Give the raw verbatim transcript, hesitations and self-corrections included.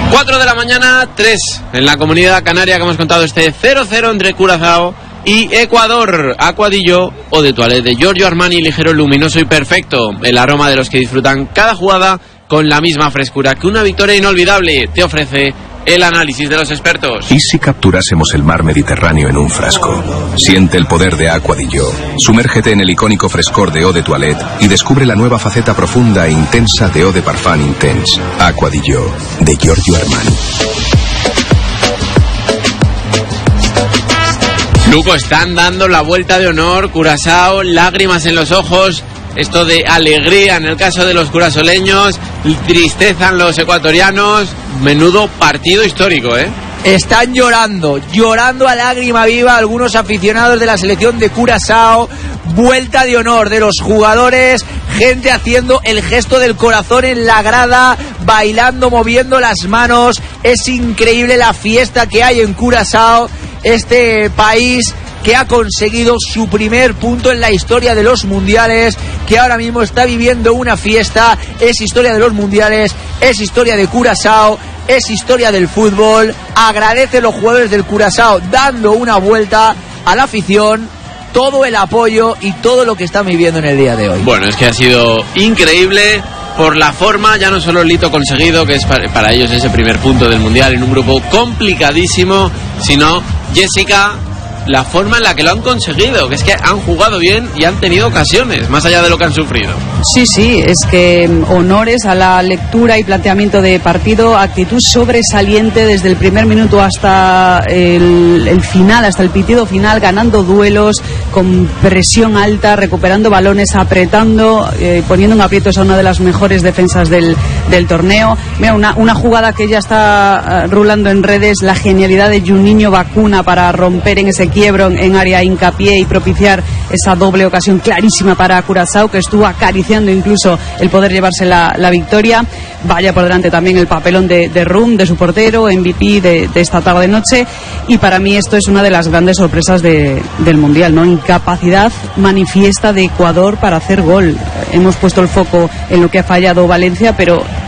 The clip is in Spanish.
cuatro de la mañana, tres en la Comunidad Canaria, que hemos contado este cero cero entre Curazao y Ecuador. Aquadillo o de Toilette de Giorgio Armani, ligero, luminoso y perfecto. El aroma de los que disfrutan cada jugada con la misma frescura que una victoria inolvidable te ofrece el análisis de los expertos. ¿Y si capturásemos el mar Mediterráneo en un frasco? Siente el poder de Aquadillo. Sumérgete en el icónico frescor de Eau de Toilette y descubre la nueva faceta profunda e intensa de Eau de Parfum Intense. Aquadillo, de Giorgio Armani. Luco, están dando la vuelta de honor. Curazao, lágrimas en los ojos. Esto de alegría en el caso de los curasoleños, tristeza en los ecuatorianos. Menudo partido histórico, ¿eh? Están llorando, llorando a lágrima viva algunos aficionados de la selección de Curazao. Vuelta de honor de los jugadores, gente haciendo el gesto del corazón en la grada, bailando, moviendo las manos. Es increíble la fiesta que hay en Curazao, este país que ha conseguido su primer punto en la historia de los mundiales, que ahora mismo está viviendo una fiesta. Es historia de los mundiales, es historia de Curazao, es historia del fútbol. Agradece a los jugadores del Curazao dando una vuelta a la afición, todo el apoyo y todo lo que están viviendo en el día de hoy. Bueno, es que ha sido increíble por la forma, ya no solo el hito conseguido, que es para, para ellos ese primer punto del mundial en un grupo complicadísimo, sino, Jessica, la forma en la que lo han conseguido, que es que han jugado bien y han tenido ocasiones, más allá de lo que han sufrido. Sí, sí, es que honores a la lectura y planteamiento de partido, actitud sobresaliente desde el primer minuto hasta el, el final, hasta el pitido final, ganando duelos, con presión alta, recuperando balones, apretando, eh, poniendo en aprietos a una de las mejores defensas del, del torneo. Mira, una, una jugada que ya está uh, rulando en redes, la genialidad de Juninho Bacuna para romper en ese quiebro en área hincapié y propiciar esa doble ocasión clarísima para Curazao, que estuvo acariciando incluso el poder llevarse la, la victoria. Vaya por delante también el papelón de, de Rum, de su portero, M V P de, de esta tarde-noche, y para mí esto es una de las grandes sorpresas de, del Mundial, ¿no? Incapacidad manifiesta de Ecuador para hacer gol. Hemos puesto el foco en lo que ha fallado Valencia, pero